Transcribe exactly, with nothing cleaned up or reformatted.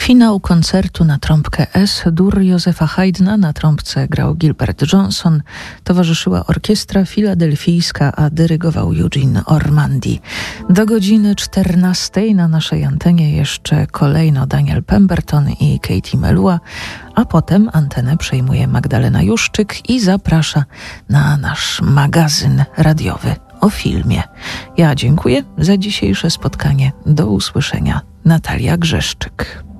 Finał koncertu na trąbkę Es-dur Józefa Haydna. Na trąbce grał Gilbert Johnson, towarzyszyła orkiestra filadelfijska, a dyrygował Eugene Ormandy. Do godziny czternastej na naszej antenie jeszcze kolejno Daniel Pemberton i Katie Melua, a potem antenę przejmuje Magdalena Juszczyk i zaprasza na nasz magazyn radiowy o filmie. Ja dziękuję za dzisiejsze spotkanie. Do usłyszenia. Natalia Grzeszczyk.